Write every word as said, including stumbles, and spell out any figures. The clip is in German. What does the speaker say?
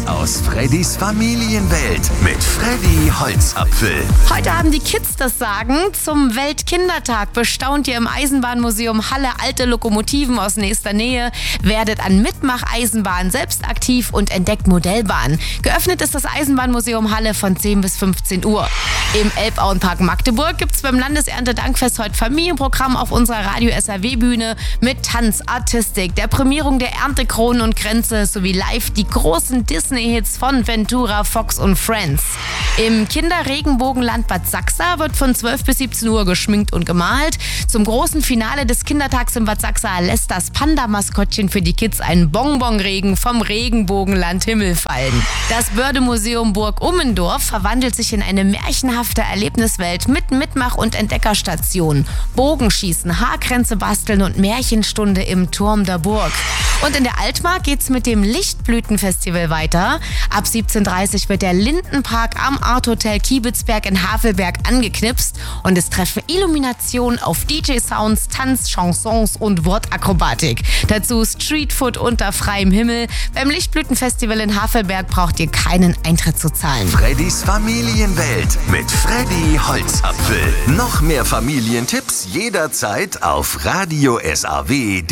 aus Freddys Familienwelt mit Freddy Holzapfel. Heute haben die Kids das Sagen. Zum Weltkindertag bestaunt ihr im Eisenbahnmuseum Halle alte Lokomotiven aus nächster Nähe, werdet an Mitmach-Eisenbahn selbst aktiv und entdeckt Modellbahnen. Geöffnet ist das Eisenbahnmuseum Halle von zehn bis fünfzehn Uhr. Im Elbauenpark Magdeburg gibt es beim Landeserntedankfest heute Familienprogramm auf unserer Radio-S R W-Bühne mit Tanz, Artistik, der Prämierung der Erntekronen und Grenze sowie live die großen Disney-Hits von Ventura, Fox und Friends. Im Kinderregenbogenland Bad Sachsa wird von zwölf bis siebzehn Uhr geschminkt und gemalt. Zum großen Finale des Kindertags in Bad Sachsa lässt das Panda-Maskottchen für die Kids einen Bonbonregen vom Regenbogenland Himmel fallen. Das Bördemuseum Burg Ummendorf verwandelt sich in eine märchenhafte Erlebniswelt mit Mitmach- und Entdeckerstationen. Bogenschießen, Haarkränze basteln und Märchenstunde im Turm der Burg. Und in der Altmark geht's mit dem Lichtblütenfestival weiter. Ab siebzehn Uhr dreißig wird der Lindenpark am Art Hotel Kiebitzberg in Havelberg angeknipst und es treffen Illuminationen auf D J-Sounds, Tanz, Chansons und Wortakrobatik. Dazu Streetfood unter freiem Himmel. Beim Lichtblütenfestival in Havelberg braucht ihr keinen Eintritt zu zahlen. Freddys Familienwelt mit Freddy Holzapfel. Noch mehr Familientipps jederzeit auf radio s a w punkt